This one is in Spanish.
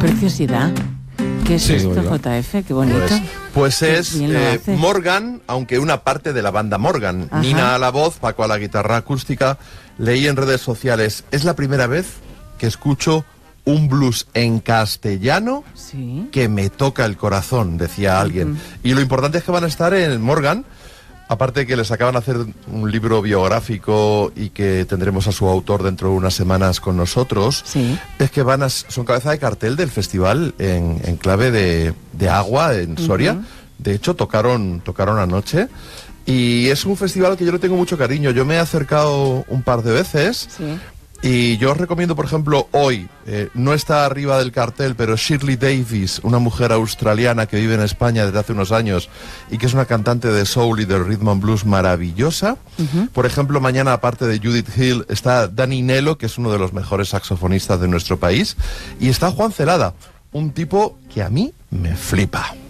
preciosidad. ¿Qué es Sí, esto, digo yo. JF? Qué bonito. Pues es Bien lo hace. Morgan, aunque una parte de la banda Morgan. Ajá. Nina a la voz, Paco a la guitarra acústica. Leí en redes sociales, es la primera vez que escucho un blues en castellano Sí. que me toca el corazón, decía alguien. Y lo importante es que van a estar en Morgan, aparte de que les acaban de hacer un libro biográfico y que tendremos a su autor dentro de unas semanas con nosotros, Sí. es que son cabeza de cartel del festival en clave de agua en Soria. De hecho, tocaron anoche. Y es un festival que yo le tengo mucho cariño. Yo me he acercado un par de veces. Sí. Y yo os recomiendo, por ejemplo, hoy, no está arriba del cartel, pero Shirley Davis, una mujer australiana que vive en España desde hace unos años y que es una cantante de soul y de rhythm and blues maravillosa. Por ejemplo, mañana, aparte de Judith Hill, está Danny Nello, que es uno de los mejores saxofonistas de nuestro país, y está Juan Celada, un tipo que a mí me flipa.